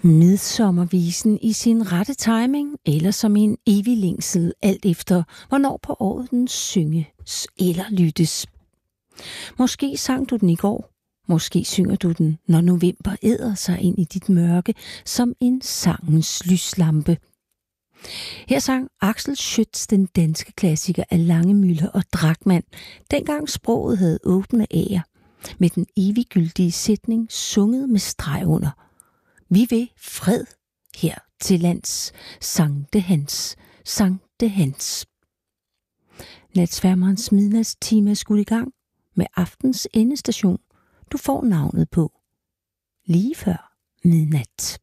Midsommervisen i sin rette timing, eller som en evig længsel, alt efter hvornår på året den synges eller lyttes. Måske sang du den i går, måske synger du den, når november æder sig ind i dit mørke som en sangens lyslampe. Her sang Axel Schütz den danske klassiker af Langemüller og Drachmann, dengang sproget havde åbne æger, med den eviggyldige sætning sunget med streg under. Vi vil fred her til lands, Sankte Hans, Sankte Hans. Natsværmerens midnatstime er skudt i gang med aftens endestation. Du får navnet på lige før midnat.